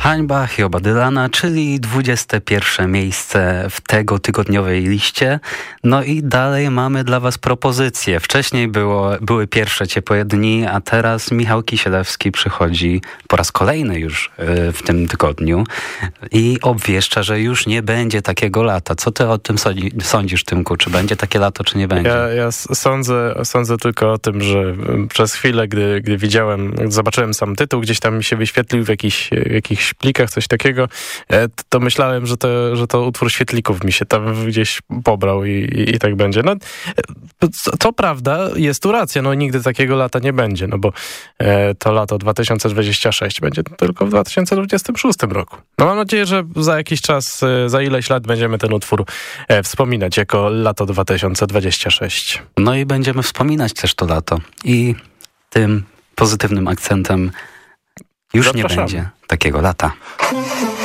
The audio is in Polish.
Hańba Hioba Dylana, czyli 21 miejsce w tego tygodniowej liście. No i dalej mamy dla was propozycje. Wcześniej były pierwsze ciepłe dni, a teraz Michał Kisielewski przychodzi po raz kolejny już w tym tygodniu i obwieszcza, że już nie będzie takiego lata. Co ty o tym sądzisz, Tymku? Czy będzie takie lato, czy nie będzie? Ja sądzę tylko o tym, że przez chwilę, gdy zobaczyłem sam tytuł, gdzieś tam mi się wyświetlił w jakichś plikach, coś takiego, to myślałem, że to utwór Świetlików mi się tam gdzieś pobrał i tak będzie. No, to prawda, jest tu racja, no nigdy takiego lata nie będzie, no bo to lato 2026 będzie tylko w 2026 roku. No mam nadzieję, że za jakiś czas, za ileś lat będziemy ten utwór wspominać jako lato 2026. No i będziemy wspominać też to lato i tym pozytywnym akcentem już nie będzie takiego lata.